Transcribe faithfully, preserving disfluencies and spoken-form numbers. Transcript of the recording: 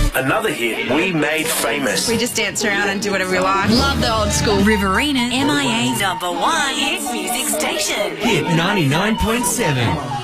Another hit we made famous. We just dance around and do whatever we like. Love the old school. Riverina, M I A's number one hit music station. Hit ninety-nine point seven.